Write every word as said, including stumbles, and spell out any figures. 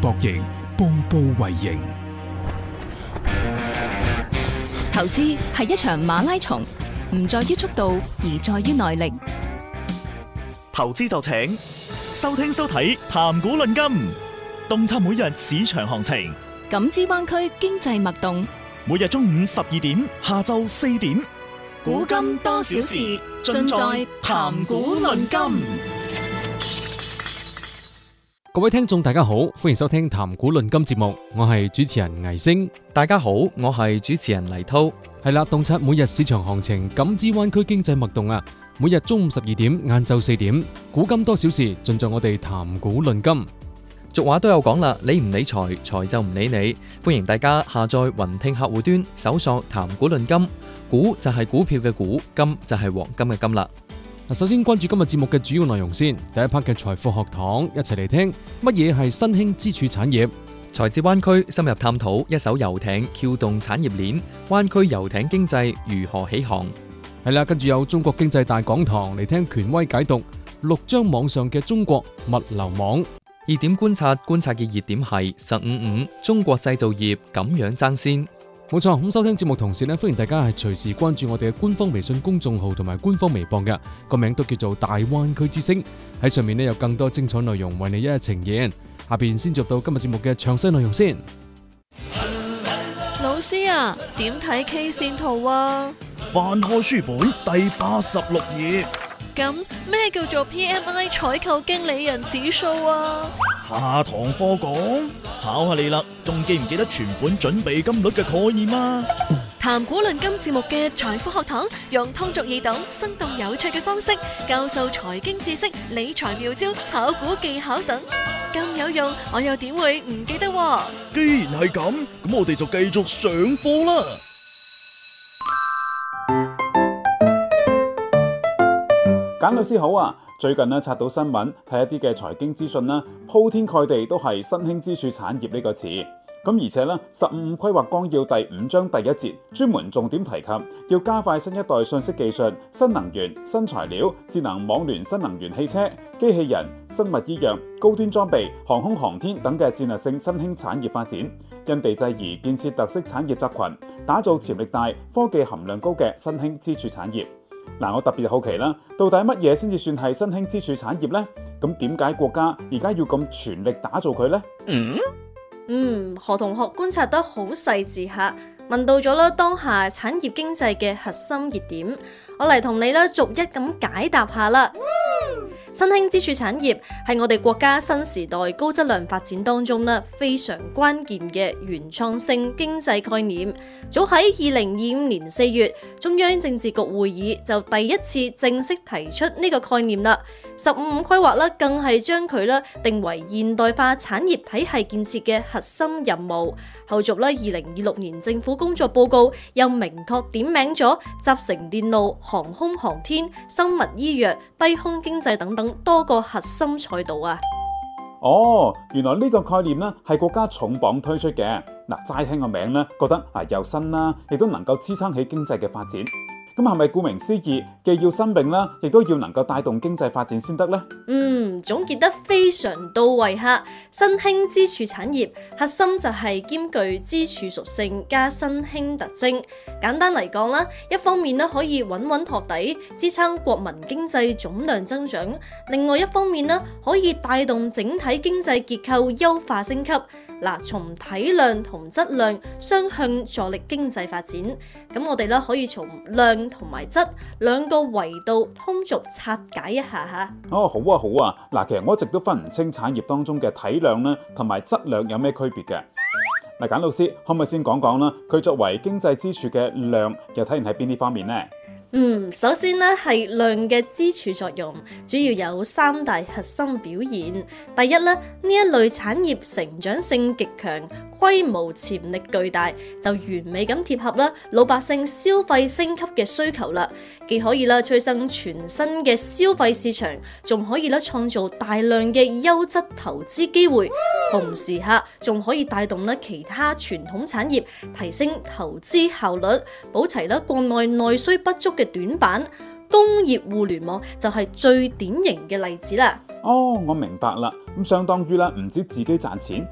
博弈，步步為營。 投資係一場馬拉松，唔在於速度，而在於耐力。 投資就請收聽收睇談股論金，洞察每日市場行情， 感知灣區經濟脈動。 每日中午十二點，下晝四點， 股金多少事，盡在談股論金。 各位聽眾大家好，歡迎收聽談股論金節目，我係主持人倪星。 大家好，我係主持人黎濤。 係啦，洞察每日市場行情，感知灣區經濟脈動啊！每日中午十二點，晏晝四點，股金多少事，盡在我哋談股論金。 俗話都有講啦，理唔理財，財就唔理你。歡迎大家下載雲聽客戶端，搜索談股論金。股就係股票嘅股，金就係黃金嘅金啦。 首先關注今日節目嘅主要內容先。第一 part 嘅財富學堂，一齊嚟聽乜嘢係新興支柱產業。 財智灣區深入探討一艘遊艇撬動產業鏈，灣區遊艇經濟如何起航。 係啦，跟住有中國經濟大講堂嚟聽權威解讀六張網上嘅中國物流網。 熱點觀察，觀察嘅熱點係十五五中國製造業咁樣爭先。 冇錯，咁收聽節目同時呢，歡迎大家係隨時關注我哋嘅官方微信公眾號同埋官方微博嘅，個名都叫做大灣區之聲。喺上面呢，有更多精彩內容為你一一呈現。下邊先做到今日節目嘅詳細內容先。 老師啊，點睇 K 線圖啊？ 翻開書本第八十六頁。 咁咩叫做 P M I 採購經理人指數啊？ 下堂課講，考下你啦，仲記唔記得存款準備金率嘅概念啊？ 談股論金節目嘅財富學堂，用通俗易懂、生動有趣嘅方式教授財經知識、理財妙招、炒股技巧等，咁有用，我又點會唔記得喎？ 既然係咁，咁我哋就繼續上課啦。 簡老師好啊！最近咧刷到新聞，睇一啲嘅財經資訊啦，鋪天蓋地都係新興支柱產業呢個詞。咁而且咧，十五五規劃綱要第五章第一節專門重點提及，要加快新一代信息技術、新能源、新材料、智能網聯、新能源汽車、機器人、生物醫藥、高端裝備、航空航天等嘅戰略性新興產業發展，因地制宜建設特色產業集群，打造潛力大、科技含量高嘅新興支柱產業。嗱，我特別好奇啦，到底乜嘢先至算係新興支柱產業呢？咁點解國家而家要咁全力打造佢呢？ 嗯，嗯，何同學觀察得好細緻下，問到咗啦當下產業經濟嘅核心熱點，我嚟同你咧逐一咁解答下啦。新興支柱產業係我哋國家新時代高質量發展當中咧非常關鍵嘅原創性經濟概念。早喺二零二五年四月，中央政治局會議就第一次正式提出呢個概念啦。十五五規劃咧更係將佢咧定為現代化產業體系建設嘅核心任務。後續咧二零二六年政府工作報告又明確點名咗集成電路、航空航天、生物醫藥、低空經濟等等多個核心賽道啊！ 哦，原來呢個概念呢係國家重磅推出嘅。嗱，齋聽個名呢，覺得啊又新啦，亦都能夠支撐起經濟嘅發展。咁係咪顧名思義，既要新穎啦，亦都要能夠帶動經濟發展先得呢？ 嗯，總結得非常到位哈！新興支柱產業核心就係兼具支柱屬性加新興特徵。簡單嚟講啦，一方面咧可以穩穩托底，支撐國民經濟總量增長；另外一方面咧可以帶動整體經濟結構優化升級。嗱，從體量同質量雙向助力經濟發展。咁我哋咧可以從量同埋質兩個維度通俗拆解一下吓。 哦，好啊，好啊。嗱，其實我一直都分唔清產業當中嘅體量咧同埋質量有咩區別嘅。嗱，簡老師可唔可以先講講啦？佢作為經濟支柱嘅量，又體現喺邊啲方面呢？ 嗯，首先咧係量嘅支柱作用，主要有三大核心表現。第一咧，呢一類產業成長性極強，規模潛力巨大，就完美咁貼合啦老百姓消費升級嘅需求啦。既可以啦催生全新嘅消費市場，仲可以啦創造大量嘅優質投資機會，同時下仲可以帶動啦其他傳統產業提升投資效率，補齊啦國內內需不足嘅短板。工業互聯網就係最典型嘅例子啦。 哦，我明白啦。咁相當於啦，唔止自己賺錢，